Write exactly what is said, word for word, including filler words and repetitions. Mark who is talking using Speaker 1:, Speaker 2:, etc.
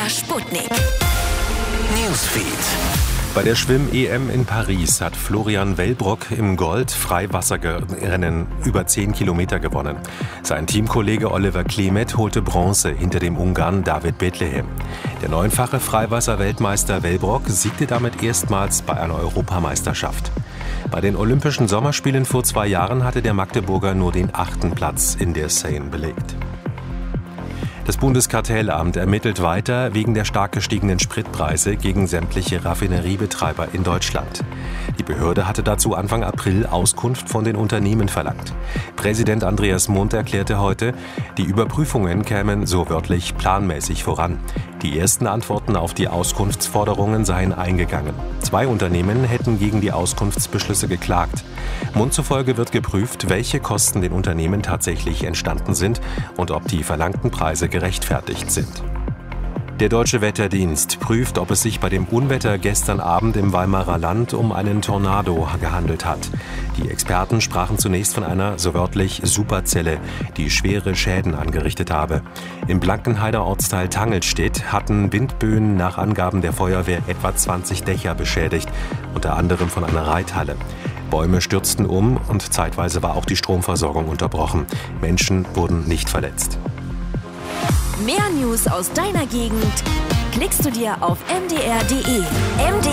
Speaker 1: der Sputnik.
Speaker 2: Newsfeed.
Speaker 3: Bei der Schwimm-E M in Paris hat Florian Wellbrock im Gold-Freiwasserrennen über zehn Kilometer gewonnen. Sein Teamkollege Oliver Klemet holte Bronze hinter dem Ungarn David Bethlehem. Der neunfache Freiwasser-Weltmeister Wellbrock siegte damit erstmals bei einer Europameisterschaft. Bei den Olympischen Sommerspielen vor zwei Jahren hatte der Magdeburger nur den achten Platz in der Seine belegt. Das Bundeskartellamt ermittelt weiter wegen der stark gestiegenen Spritpreise gegen sämtliche Raffineriebetreiber in Deutschland. Die Behörde hatte dazu Anfang April Auskunft von den Unternehmen verlangt. Präsident Andreas Mundt erklärte heute, die Überprüfungen kämen so wörtlich planmäßig voran. Die ersten Antworten auf die Auskunftsforderungen seien eingegangen. Zwei Unternehmen hätten gegen die Auskunftsbeschlüsse geklagt. Mundt zufolge wird geprüft, welche Kosten den Unternehmen tatsächlich entstanden sind und ob die verlangten Preise gerechtfertigt sind. Der Deutsche Wetterdienst prüft, ob es sich bei dem Unwetter gestern Abend im Weimarer Land um einen Tornado gehandelt hat. Die Experten sprachen zunächst von einer, so wörtlich, Superzelle, die schwere Schäden angerichtet habe. Im Blankenheider Ortsteil Tangelstedt hatten Windböen nach Angaben der Feuerwehr etwa zwanzig Dächer beschädigt, unter anderem von einer Reithalle. Bäume stürzten um und zeitweise war auch die Stromversorgung unterbrochen. Menschen wurden nicht verletzt.
Speaker 1: Mehr News aus deiner Gegend klickst du dir auf m d r punkt d e. M D